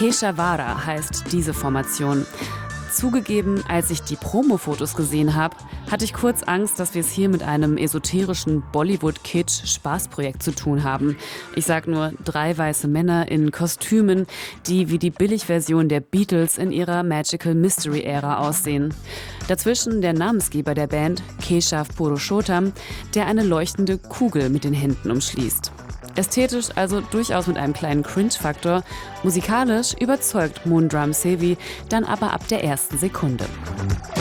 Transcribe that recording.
Keshavara heißt diese Formation. Zugegeben, als ich die Promo-Fotos gesehen habe, hatte ich kurz Angst, dass wir es hier mit einem esoterischen Bollywood-Kitsch-Spaßprojekt zu tun haben. Ich sag nur 3 weiße Männer in Kostümen, die wie die Billigversion der Beatles in ihrer Magical Mystery-Ära aussehen. Dazwischen der Namensgeber der Band, Keshav Purushottam, der eine leuchtende Kugel mit den Händen umschließt. Ästhetisch also durchaus mit einem kleinen Cringe-Faktor, musikalisch überzeugt Moondrum Sevi dann aber ab der ersten Sekunde.